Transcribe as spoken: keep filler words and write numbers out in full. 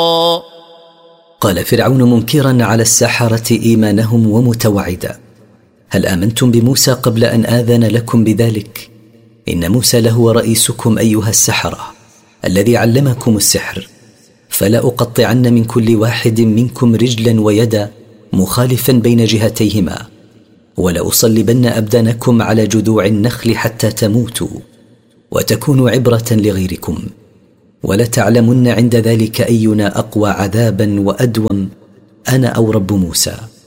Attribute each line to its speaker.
Speaker 1: قال فرعون منكرا على السحرة إيمانهم ومتوعدا: هل آمنتم بموسى قبل أن آذن لكم بذلك؟ إن موسى لهو رئيسكم أيها السحرة الذي علمكم السحر، فلا أقطعن من كل واحد منكم رجلا ويدا مخالفا بين جهتيهما، ولأصلبن أبدانكم على جذوع النخل حتى تموتوا وتكونوا عبرة لغيركم، ولتعلمن عند ذلك أينا أقوى عذابا وأدوم، أنا أو رب موسى.